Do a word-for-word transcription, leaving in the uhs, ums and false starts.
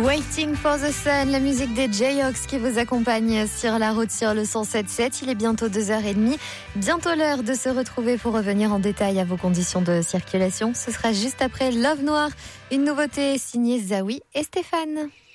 Waiting for the Sun, la musique des Jayhawks qui vous accompagne sur la route sur le cent sept sept. Il est bientôt deux heures trente. Bientôt l'heure de se retrouver pour revenir en détail à vos conditions de circulation. Ce sera juste après Love Noir, une nouveauté signée Zawi et Stéphane.